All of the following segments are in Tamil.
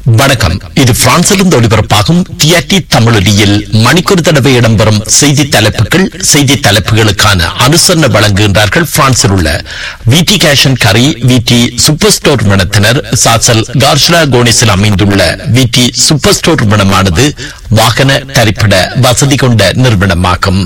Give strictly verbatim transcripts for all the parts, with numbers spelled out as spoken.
வணக்கம். இது பிரான்சிலிருந்து ஒளிபரப்பாகும் டிஆர்டி தமிழொலியில் மணிக்கூர் தடவை இடம்பெறும் செய்தி தலைப்புகள். செய்தி தலைப்புகளுக்கான அனுசரணை வழங்குகின்றார்கள் பிரான்சில் உள்ள விடி கேஷ் அண்ட் கரி விடி சூப்பர் ஸ்டோர் நிறுவனத்தினர். சாசல் கார்ஷலா கோனிஸில் அமைந்துள்ள விடி சூப்பர் ஸ்டோர் நிறுவனமானது வாகன தரிப்பிட வசதி கொண்ட நிறுவனமாகும்.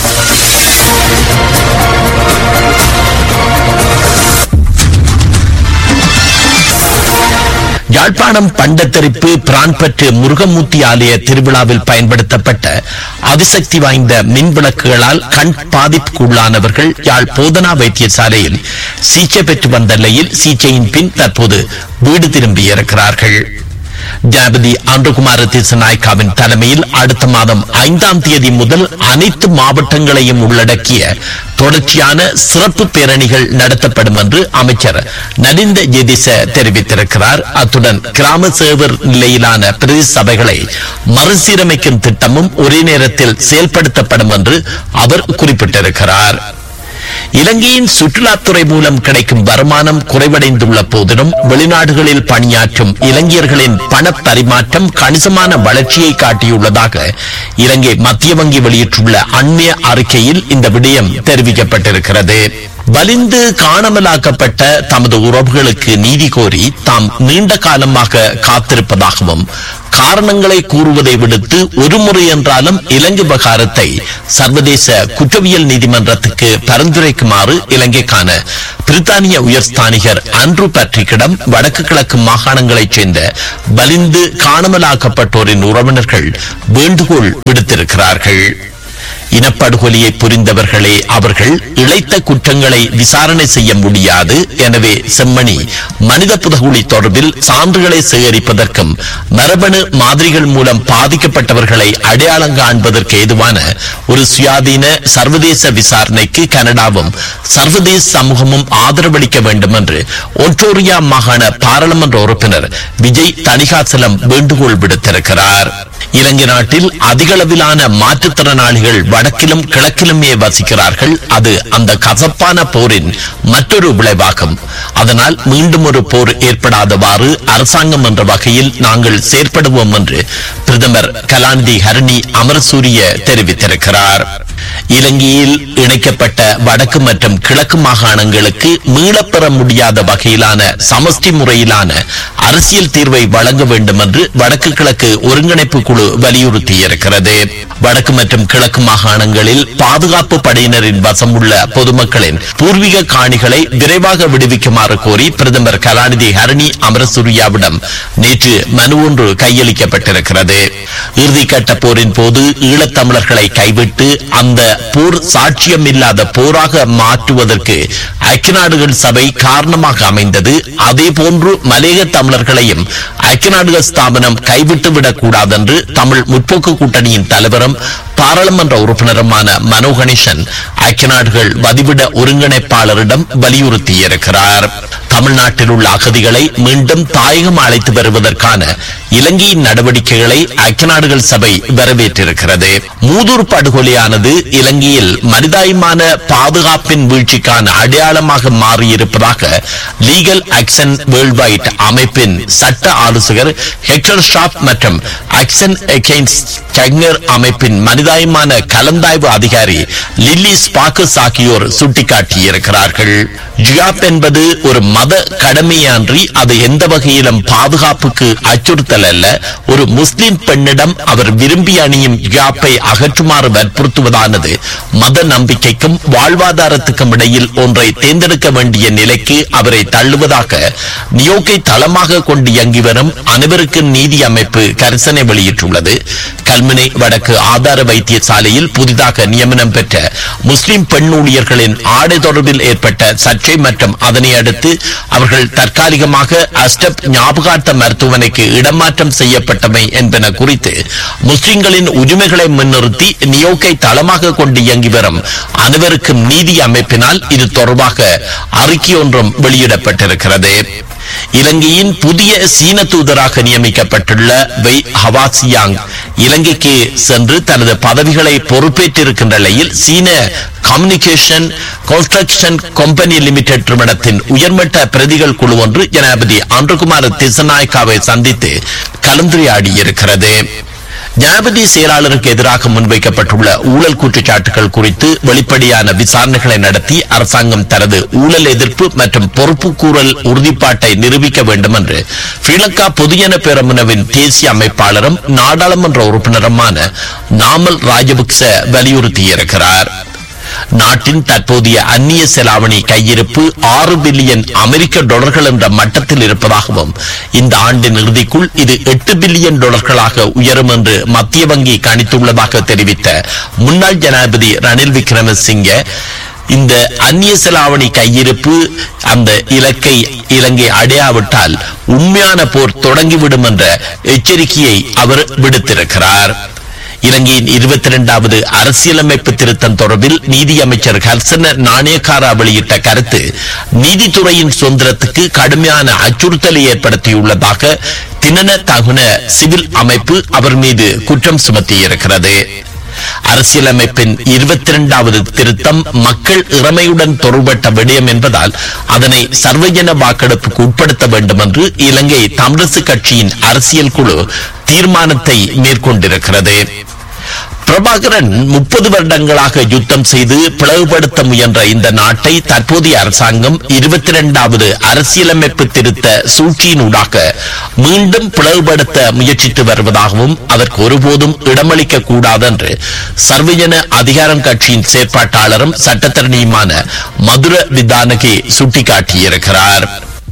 யாழ்ப்பாணம் பண்டத்தரிப்பு பிரான்பற்று முருகமூர்த்தி ஆலய திருவிழாவில் பயன்படுத்தப்பட்ட அதிசக்தி வாய்ந்த மின் விளக்குகளால் கண் பாதிப்புக்குள்ளானவர்கள் யாழ் போதனா வைத்தியசாலையில் சிகிச்சை பெற்று வந்த நிலையில் சிகிச்சையின் பின் தற்போது வீடு திரும்பியிருக்கிறார்கள். ஜனாதிபதி அன்றுகுமார திசாநாயக்காவின் தலைமையில் அடுத்த மாதம் ஐந்தாம் தேதி முதல் அனைத்து மாவட்டங்களையும் உள்ளடக்கிய தொடர்ச்சியான சிறப்பு பேரணிகள் நடத்தப்படும் என்று அமைச்சர் நலிந்த ஜெதிச தெரிவித்திருக்கிறார். அத்துடன் கிராம சேவர் நிலையிலான பிரதேச சபைகளை மறுசீரமைக்கும் திட்டமும் ஒரே நேரத்தில் செயல்படுத்தப்படும் என்று அவர் குறிப்பிட்டிருக்கிறார். இலங்கையின் சுற்றுலாத்துறை மூலம் கிடைக்கும் வருமானம் குறைவடைந்துள்ள போதிலும் வெளிநாடுகளில் பணியாற்றும் இலங்கையர்களின் பண பரிமாற்றம் கணிசமான வளர்ச்சியை காட்டியுள்ளதாக இலங்கை மத்திய வங்கி வெளியிட்டுள்ள அண்மைய அறிக்கையில் இந்த விடயம் தெரிவிக்கப்பட்டிருக்கிறது. வலிந்து காணாமலாக்கப்பட்ட தமது உறவுகளுக்கு நீதி கோரி தாம் நீண்ட காலமாக காத்திருப்பதாகவும் காரணங்களை கூறுவதை விடுத்து ஒரு முறை என்றாலும் இலங்கை விவகாரத்தை சர்வதேச குற்றவியல் நீதிமன்றத்துக்கு பரிந்துரைக்குமாறு இலங்கைக்கான பிரித்தானிய உயர்ஸ்தானிகர் ஆண்ட்ரூ பேட்ரிக்கிடம் வடக்கு கிழக்கு மாகாணங்களைச் சேர்ந்த வலிந்து காணாமலாக்கப்பட்டோரின் உறவினர்கள் வேண்டுகோள் விடுத்திருக்கிறார்கள். இனப்படுகொலையை புரிந்தவர்களே அவர்கள் இழைத்த குற்றங்களை விசாரணை செய்ய முடியாது. எனவே செம்மணி மனித புதகுழி தொடர்பில் சான்றுகளை சேகரிப்பதற்கும் மரபணு மாதிரிகள் மூலம் பாதிக்கப்பட்டவர்களை அடையாளம் காண்பதற்கு ஏதுவான ஒரு சுயாதீன சர்வதேச விசாரணைக்கு கனடாவும் சர்வதேச சமூகமும் ஆதரவளிக்க வேண்டும் என்று ஒன்டோரியா மாகாண பாராளுமன்ற உறுப்பினர் விஜய் தணிகாசலம் வேண்டுகோள் விடுத்திருக்கிறார். இலங்கை நாட்டில் அதிகளவிலான மாற்றுத்திறனாளிகள் வடக்கிலும் கிழக்கிலுமே வசிக்கிறார்கள். அது அந்த கசப்பான போரின் மற்றொரு விளைவாகும். அதனால் மீண்டும் ஒரு போர் ஏற்படாதவாறு அரசாங்கம் என்ற வகையில் நாங்கள் செயற்படுவோம் என்று பிரதமர் கலாநிதி ஹரணி அமரசூரிய தெரிவித்திருக்கிறார். இலங்கையில் இணைக்கப்பட்ட வடக்கு மற்றும் கிழக்கு மாகாணங்களுக்கு மீளப்பெற முடியாத வகையிலான சமஷ்டி முறையிலான அரசியல் தீர்வை வழங்க வேண்டும் என்று வடக்கு கிழக்கு ஒருங்கிணைப்பு குழு வலியுறுத்தியிருக்கிறது. வடக்கு மற்றும் கிழக்கு மாகாணங்களில் பாதுகாப்பு படையினரின் வசம் உள்ள பொதுமக்களின் பூர்வீக காணிகளை விரைவாக விடுவிக்குமாறு கோரி பிரதமர் கலாநிதி ஹரணி அமரசூரியாவிடம் நேற்று மனு ஒன்று கையளிக்கப்பட்டிருக்கிறது. இறுதிக்கட்ட போரின் போது ஈழத்தமிழர்களை கைவிட்டு அந்த போர் சாட்சியம் இல்லாத போராக மாற்றுவதற்கு ஐக்கிய நாடுகள் சபை காரணமாக அமைந்தது. அதே போன்று மலையக தமிழர்களையும் ஐக்கிய நாடுகள் ஸ்தாபனம் கைவிட்டுவிடக் கூடாது என்று தமிழ் முற்போக்கு கூட்டணியின் தலைவரும் பாராளுமன்ற உறுப்பினருமான மனோ கணேசன் ஐக்கிய நாடுகள் வதிவிட ஒருங்கிணைப்பாளரிடம் வலியுறுத்தியிருக்கிறார். தமிழ்நாட்டில் உள்ள அகதிகளை மீண்டும் தாயகம் அழைத்து வருவதற்கான இலங்கையின் நடவடிக்கைகளை ஐக்கிய நாடுகள் சபை வரவேற்றிருக்கிறது. மூதூர் படுகொலையானது இலங்கையில் மனிதாயமான பாதுகாப்பின் வீழ்ச்சிக்கான அடையாளமாக மாறியிருப்பதாக லீகல் ஆக்ஷன் வேர்ல்ட் வைட் அமைப்பின் சட்ட ஆலோசகர் ஹெக்டர் ஷாப் மற்றும் ஆக்ஷன் அகெயின்ஸ்ட் டெக்னர் அமைப்பின் மனிதாயமான கலந்தாய்வு அதிகாரி லில்லி ஸ்பாக்கஸ் ஆகியோர் சுட்டிக்காட்டியிருக்கிறார்கள். ஜியாப் என்பது ஒரு மத கடமையான்றி அது எந்த வகையிலும் பாதுகாப்புக்கு அச்சுறுத்தல் அல்ல. ஒரு முஸ்லிம் பெண்ணிடம் அவர் விரும்பி அணியும் ஜியாப்பை அகற்றுமாறு வற்புறுத்துவதானது மத நம்பிக்கைக்கும் வாழ்வாதாரத்துக்கும் இடையில் ஒன்றை தேர்ந்தெடுக்க வேண்டிய நிலைக்கு அவரை தள்ளுவதாக நியோக்கை தளமாக கொண்டு இயங்கி வரும் அனைவருக்கு நீதி அமைப்பு கரிசனை வெளியிட்டுள்ளது. கல்முனை வடக்கு ஆதார வைத்தியசாலையில் புதிதாக நியமனம் பெற்ற முஸ்லிம் பெண் ஊழியர்களின் ஆடை தொடர்பில் ஏற்பட்ட சர்ச்சை மற்றும் அதனை அடுத்து அவர்கள் தற்காலிகமாக அஸ்டப் ஞாபகார்த்த மருத்துவமனைக்கு இடமாற்றம் செய்யப்பட்டமை என்பன குறித்து முஸ்லிம்களின் உரிமைகளை முன்னிறுத்தி நியோக்கை தளமாக கொண்டு இயங்கி வரும் அனைவருக்கும் நீதி அமைப்பினால் இது தொடர்பாக அறிக்கை ஒன்றும் வெளியிடப்பட்டிருக்கிறது. இலங்கையின் புதிய சீன தூதராக நியமிக்கப்பட்டுள்ள வை ஹவாசியாங் இலங்கைக்கு சென்று தனது பதவிகளை பொறுப்பேற்றிருக்கின்ற நிலையில் சீன கம்யூனிகேஷன் கன்ஸ்ட்ரக்ஷன் கம்பெனி லிமிடெட் நிறுவனத்தின் உயர்மட்ட பிரதிகள் குழு ஒன்று ஜனாதிபதி அன்றுகுமார திசாநாயக்காவை சந்தித்து கலந்துரையாடியிருக்கிறது. ஜனாதிபதி செயலாளருக்கு எதிராக முன்வைக்கப்பட்டுள்ள ஊழல் குற்றச்சாட்டுகள் குறித்து வெளிப்படையான விசாரணைகளை நடத்தி அரசாங்கம் தனது ஊழல் எதிர்ப்பு மற்றும் பொறுப்புக்கூறல் உறுதிப்பாட்டை நிரூபிக்க வேண்டும் என்று ஸ்ரீலங்கா பொதுஜன பெரமுனவின் தேசிய அமைப்பாளரும் நாடாளுமன்ற உறுப்பினருமான நாமல் ராஜபக்ச வலியுறுத்தியிருக்கிறார். நாட்டின் தற்போதைய அந்நிய செலாவணி கையிருப்பு ஆறு பில்லியன் அமெரிக்க டாலர்கள் என்ற மட்டத்தில் இருப்பதாகவும் இந்த ஆண்டின் இறுதிக்குள் இது எட்டு பில்லியன் டாலர்களாக உயரும் என்று மத்திய வங்கி கணித்துள்ளதாக தெரிவித்த முன்னாள் ஜனாதிபதி ரணில் விக்ரமசிங்கே, இந்த அந்நிய செலாவணி கையிருப்பு அந்த இலக்கை இலங்கை அடையாவிட்டால் உண்மையான போர் தொடங்கிவிடும் என்ற எச்சரிக்கையை அவர் விடுத்திருக்கிறார். இலங்கையின் இருபத்தி இரண்டாவது அரசியலமைப்பு திருத்தம் தொடர்பில் நீதி அமைச்சர் ஹர்சன நாணயக்காரா வெளியிட்ட கருத்து நீதித்துறையின் சுதந்திரத்துக்கு கடுமையான அச்சுறுத்தலை ஏற்படுத்தியுள்ளதாக தினன தகுன சிவில் அமைப்பு அவர் மீது குற்றம் சுமத்தியிருக்கிறது. அரசியலமைப்பின் இருபத்தி இரண்டாவது திருத்தம் மக்கள் இறமையுடன் தொடர்பட்ட விடயம் என்பதால் அதனை சர்வஜன வாக்கெடுப்புக்கு உட்படுத்த வேண்டும் என்று இலங்கை தமிழரசு கட்சியின் அரசியல் குழு தீர்மானத்தை மேற்கொண்டிருக்கிறது. பிரபாகரன் முப்பது வருடங்களாக யுத்தம் செய்து பிளவுபடுத்த முயன்ற இந்த நாட்டை தற்போதைய அரசாங்கம் இருபத்தி இரண்டாவது அரசியலமைப்பு திருத்த சூழ்ச்சியினூடாக மீண்டும் பிளவுபடுத்த முயற்சித்து வருவதாகவும் அதற்கு ஒருபோதும் இடமளிக்க கூடாது என்று சர்வஜன அதிகாரம் கட்சியின் செயற்பாட்டாளரும் சட்டத்தரணியுமான மதுர விதானகே சுட்டிக்காட்டியிருக்கிறார்.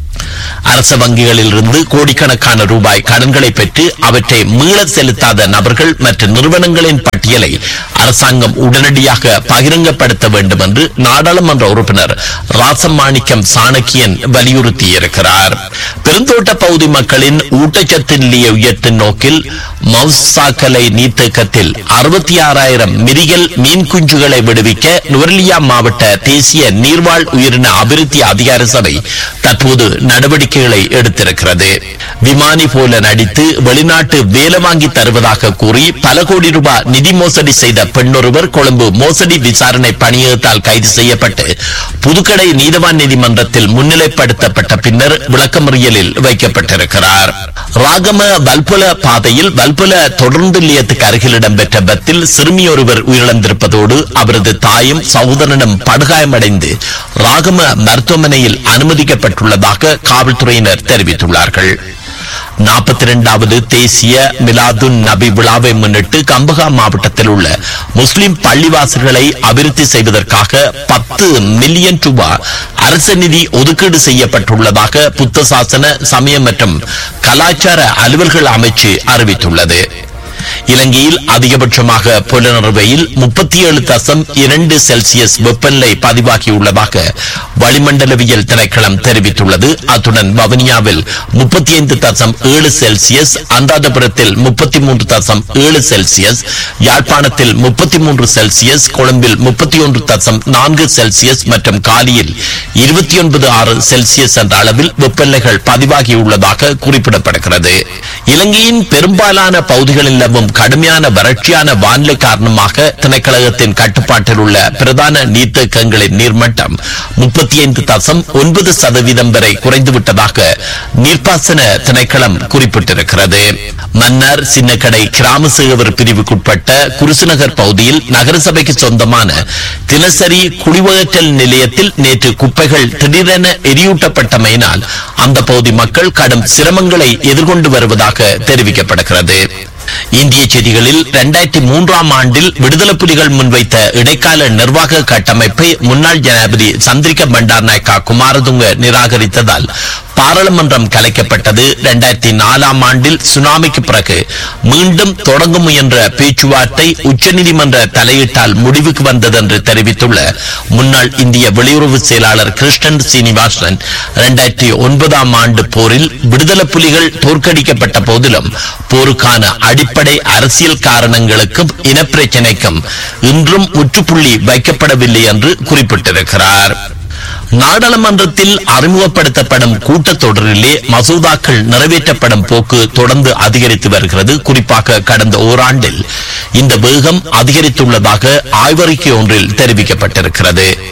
அரச வங்கிகளில் இருந்து கோடிக்கணக்கான ரூபாய் கடன்களை பெற்று அவற்றை மீள செலுத்தாத நபர்கள் மற்றும் நிறுவனங்களின் பட்டியலை அரசாங்கம் உடனடியாக பகிரங்கப்படுத்த வேண்டும் என்று நாடாளுமன்ற உறுப்பினர் ராசமாணிக்கம் சாணக்கியன் வலியுறுத்தியிருக்கிறார். பெருந்தோட்ட பகுதி மக்களின் ஊட்டச்சத்து நிலையை உயர்த்தும் நோக்கில் மவுசாக்கலை நீர்த்தேக்கத்தில் அறுபத்தி ஆறாயிரம் மிரிகல் மீன் குஞ்சுகளை விடுவிக்க நுவரெலியா மாவட்ட தேசிய நீர்வாழ் உயிரின அபிவிருத்தி அதிகார சபை தற்போது நடவடிக்கைகளை எடுத்திருக்கிறது. விமானி போல நடித்து வெளிநாட்டு வேலை வாங்கி தருவதாக கூறி பல கோடி ரூபாய் நிதி மோசடி செய்த பெண்ணொருவர் கொழும்பு மோசடி விசாரணை பணியகத்தால் கைது செய்யப்பட்டு புதுக்கடை நீதவான் நீதிமன்றத்தில் முன்னிலைப்படுத்தப்பட்ட பின்னர் விளக்கமறியலில் வைக்கப்பட்டிருக்கிறார். ராகம வல்புல பாதையில் வல்புல தொடர்ந்து நிலையத்துக்கு அருகில் இடம்பெற்ற விபத்தில் சிறுமி ஒருவர் உயிரிழந்திருப்பதோடு அவரது தாயும் சகோதரனும் படுகாயமடைந்து ராகம மருத்துவமனையில் அனுமதிக்கப்பட்டுள்ளதாக காவல்துறையினர் தெரிவித்துள்ளார்கள். நாற்பத்தி இரண்டாவது தேசிய மிலாதுன் நபி விழாவை முன்னிட்டு கம்பகா மாவட்டத்தில் உள்ள முஸ்லிம் பள்ளிவாசல்களை அபிவிருத்தி செய்வதற்காக பத்து மில்லியன் ரூபாய் அரசு நிதி ஒதுக்கீடு செய்யப்பட்டுள்ளதாக புத்த சாசன சமயம் மற்றும் கலாச்சார அலுவல்கள் அமைச்சு அறிவித்துள்ளது. இலங்கையில் அதிகபட்சமாக புலனறுவையில் முப்பத்தி ஏழு தசம் இரண்டு செல்சியஸ் வெப்பநிலை பதிவாகியுள்ளதாக வளிமண்டலவியல் திணைக்களம் தெரிவித்துள்ளது. அத்துடன் வவுனியாவில் முப்பத்தி ஐந்து தசம் ஏழு செல்சியஸ், அனுராதபுரத்தில் முப்பத்தி மூன்று தசம் ஏழு செல்சியஸ், யாழ்ப்பாணத்தில் முப்பத்தி மூன்று செல்சியஸ், கொழும்பில் முப்பத்தி ஒன்று தசம் நான்கு செல்சியஸ் மற்றும் காலியில் இருபத்தி ஒன்பது ஆறு செல்சியஸ் என்ற அளவில் வெப்பநிலைகள் பதிவாகியுள்ளதாக குறிப்பிடப்படுகிறது. இலங்கையின் பெரும்பாலான பகுதிகளில் கடுமையான வறட்சியான வானிலை காரணமாக திணைக்களகத்தின் கட்டுப்பாட்டில் உள்ள பிரதான நீர்த்தேக்கங்களின் நீர்மட்டம் முப்பத்தி ஐந்து தசம் ஒன்பது சதவீதம் வரை குறைந்துவிட்டதாக நீர்ப்பாசன திணைக்களம் குறிப்பிட்டிருக்கிறது. மன்னார் சின்னக்கடை கிராம சேவர் பிரிவுக்குட்பட்ட குருசுநகர் பகுதியில் நகரசபைக்கு சொந்தமான தினசரி குடிவகற்றல் நிலையத்தில் நேற்று குப்பைகள் திடீரென எரியூட்டப்பட்டமையினால் அந்த பகுதி மக்கள் கடும் சிரமங்களை எதிர்கொண்டு வருவதாக தெரிவிக்கப்படுகிறது. இந்திய செய்திகளில் இரண்டாயிரத்தி மூன்றாம் ஆண்டில் விடுதலை புலிகள் முன்வைத்த இடைக்கால நிர்வாக கட்டமைப்பை முன்னாள் ஜனாதிபதி சந்திரிகா பண்டாரநாயக்கா குமாரதுங்க நிராகரித்ததால் பாராளுமன்றம் கலைக்கப்பட்டது. இரண்டாயிரத்தி நாலாம் ஆண்டில் சுனாமிக்கு பிறகு மீண்டும் தொடங்க முயன்ற பேச்சுவார்த்தை உச்சநீதிமன்ற தலையீட்டால் முடிவுக்கு வந்தது என்று தெரிவித்துள்ள முன்னாள் இந்திய வெளியுறவு செயலாளர் கிருஷ்ணன் சீனிவாசன், இரண்டாயிரத்தி ஒன்பதாம் ஆண்டு போரில் விடுதலை புலிகள் தோற்கடிக்கப்பட்ட போதிலும் போருக்கான அடிப்படை அரசியல் காரணங்களுக்கும் இனப்பிரச்சினைக்கும் இன்றும் முற்றுப்புள்ளி வைக்கப்படவில்லை என்று குறிப்பிட்டிருக்கிறார். நாடாளுமன்றத்தில் அறிமுகப்படுத்தப்படும் கூட்டத்தொடரிலே மசோதாக்கள் நிறைவேற்றப்படும் போக்கு தொடர்ந்து அதிகரித்து வருகிறது. குறிப்பாக கடந்த ஓராண்டில் இந்த வேகம் அதிகரித்துள்ளதாக ஆய்வறிக்கை ஒன்றில் தெரிவிக்கப்பட்டிருக்கிறது.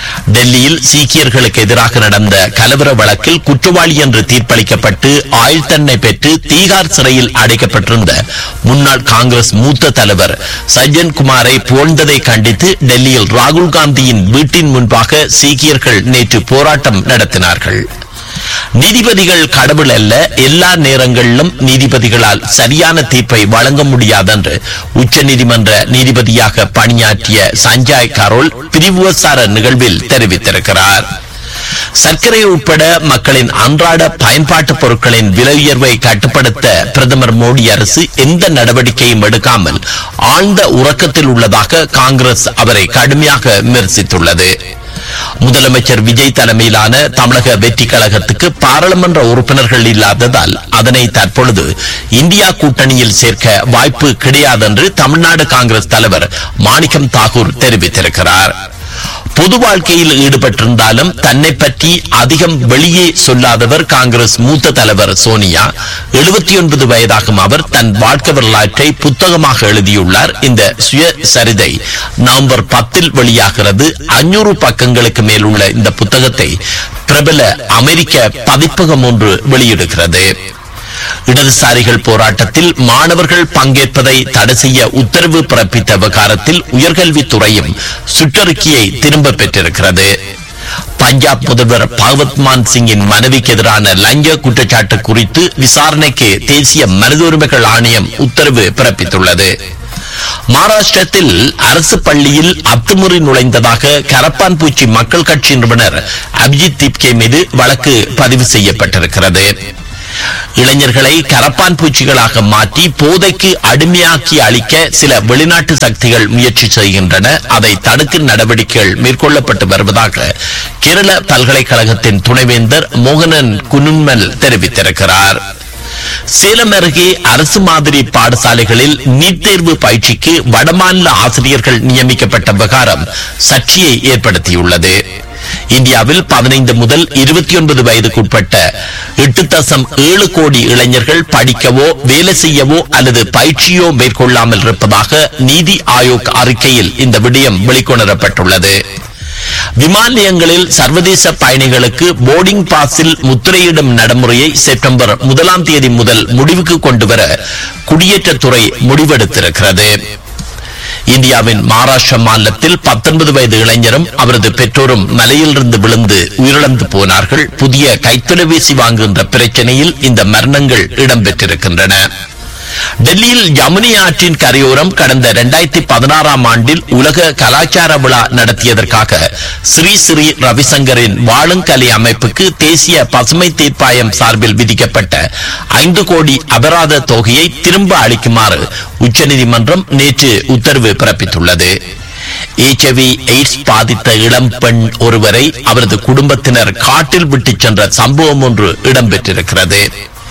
டெல்லியில் சீக்கியர்களுக்கு எதிராக நடந்த கலவர வழக்கில் குற்றவாளி என்று தீர்ப்பளிக்கப்பட்டு ஆயுள் தண்டனை பெற்று தீகார் சிறையில் அடைக்கப்பட்டிருந்த முன்னாள் காங்கிரஸ் மூத்த தலைவர் சஜ்ஜன் குமாரை புகழ்ந்ததை கண்டித்து டெல்லியில் ராகுல் காந்தியின் வீட்டின் முன்பாக சீக்கியர்கள் நேற்று போராட்டம் நடத்தினார்கள். நீதிபதிகள் கடவுள் அல்ல, எல்லா நேரங்களிலும் நீதிபதிகளால் சரியான தீர்ப்பை வழங்க முடியாதென்று உச்சநீதிமன்ற நீதிபதியாக பணியாற்றிய சஞ்சய் கரோல் பிரிவுசார நிகழ்வில் தெரிவித்திருக்கிறார். சர்க்கரை உட்பட மக்களின் அன்றாட பயன்பாட்டு பொருட்களின் விலை உயர்வை கட்டுப்படுத்த பிரதமர் மோடி அரசு எந்த நடவடிக்கையும் எடுக்காமல் ஆழ்ந்த உறக்கத்தில் உள்ளதாக காங்கிரஸ் அவரை கடுமையாக விமர்சித்துள்ளது. முதலமைச்சர் விஜய் தலைமையிலான தமிழக வெற்றி கழகத்துக்கு பாராளுமன்ற உறுப்பினர்கள் இல்லாததால் அதனை தற்பொழுது இந்தியா கூட்டணியில் சேர்க்க வாய்ப்பு கிடையாது என்று தமிழ்நாடு காங்கிரஸ் தலைவர் மாணிக்கம் தாகூர் தெரிவித்திருக்கிறார். பொது வாழ்க்கையில் ஈடுபட்டிருந்தாலும் தன்னை பற்றி அதிகம் வெளியே சொல்லாதவர் காங்கிரஸ் மூத்த தலைவர் சோனியா. எழுபத்தி ஒன்பது வயதாகும் அவர் தன் வாழ்க்கை வரலாற்றை புத்தகமாக எழுதியுள்ளார். இந்த சுயசரிதை நவம்பர் பத்தில் வெளியாகிறது. அஞ்சூறு பக்கங்களுக்கு மேல் உள்ள இந்த புத்தகத்தை பிரபல அமெரிக்க பதிப்பகம் ஒன்று வெளியிடுகிறது. இடதுசாரிகள் போராட்டத்தில் மாணவர்கள் பங்கேற்பதை தடை செய்ய உத்தரவு பிறப்பித்த விவகாரத்தில் உயர்கல்வித்துறையும் சுற்றறிக்கையை திரும்ப பெற்றிருக்கிறது. பஞ்சாப் முதல்வர் பகவத் மான் சிங்கின் மனைவிக்கு எதிரான லஞ்ச குற்றச்சாட்டு குறித்து விசாரணைக்கு தேசிய மனித உரிமைகள் ஆணையம் உத்தரவு பிறப்பித்துள்ளது. மகாராஷ்டிரத்தில் அரசு பள்ளியில் அத்துமுறை நுழைந்ததாக கரப்பான் பூச்சி மக்கள் கட்சி நிறுவனர் அபிஜித் திப்கே மீது வழக்கு பதிவு செய்யப்பட்டிருக்கிறது. இளைஞர்களை கரப்பான் பூச்சிகளாக மாற்றி போதைக்கு அடிமையாக்கி அளிக்க சில வெளிநாட்டு சக்திகள் முயற்சி செய்கின்றன. அதை தடுக்கும் நடவடிக்கைகள் மேற்கொள்ளப்பட்டு வருவதாக கேரள பல்கலைக்கழகத்தின் துணைவேந்தர் மோகனன் குனுமல் தெரிவித்திருக்கிறார். சேலம் அருகே அரசு மாதிரி பாடசாலைகளில் நீட் தேர்வு பயிற்சிக்கு வடமாநில ஆசிரியர்கள் நியமிக்கப்பட்ட விவகாரம் சர்ச்சையை ஏற்படுத்தியுள்ளது. இந்தியாவில் பதினைந்து முதல் இருபத்தி ஒன்பது வயதுக்குட்பட்ட எட்டு தசம் ஏழு கோடி இளைஞர்கள் படிக்கவோ வேலை செய்யவோ அல்லது பயிற்சியோ மேற்கொள்ளாமல் இருப்பதாக நீதி ஆயோக் அறிக்கையில் இந்த விடயம் வெளிக்கொணரப்பட்டுள்ளது. விமான நிலையங்களில் சர்வதேச பயணிகளுக்கு போர்டிங் பாஸில் முத்திரையிடும் நடைமுறையை செப்டம்பர் முதலாம் தேதி முதல் முடிவுக்கு கொண்டுவர குடியேற்றத்துறை முடிவெடுத்திருக்கிறது. இந்தியாவின் மகாராஷ்டிரா மாநிலத்தில் பத்தொன்பது வயது இளைஞரும் அவரது பெற்றோரும் மலையிலிருந்து விழுந்து உயிரிழந்து போனார்கள். புதிய கைத்தொலைபேசி வாங்குகின்ற பிரச்சனையில் இந்த மரணங்கள் இடம்பெற்றிருக்கின்றன. டெல்லியில் யமுனை ஆற்றின் கரையோரம் கடந்த இரண்டாயிரத்தி பதினாறாம் ஆண்டில் உலக கலாச்சார விழா நடத்தியதற்காக ஸ்ரீ ஸ்ரீ ரவிசங்கரின் வாழுங்கலை அமைப்புக்கு தேசிய பசுமை தீர்ப்பாயம் சார்பில் விதிக்கப்பட்ட ஐந்து கோடி அபராத தொகையை திரும்ப அளிக்குமாறு உச்சநீதிமன்றம் நேற்று உத்தரவு பிறப்பித்துள்ளது. எச்ஐவி எய்ட்ஸ் பாதித்த இளம் பெண் ஒருவரை அவரது குடும்பத்தினர் காட்டில் விட்டுச் சென்ற சம்பவம் ஒன்று இடம்பெற்றிருக்கிறது.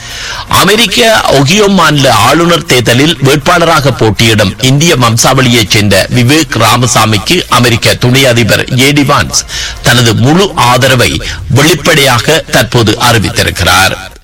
அமெரிக்க ஒகியோ மாநில ஆளுநர் தேர்தலில் வேட்பாளராக போட்டியிடும் இந்திய வம்சாவளியைச் சேர்ந்த விவேக் ராமசாமிக்கு அமெரிக்க துணை அதிபர் ஜேடி வான்ஸ் தனது முழு ஆதரவை வெளிப்படையாக தற்போது அறிவித்திருக்கிறார்.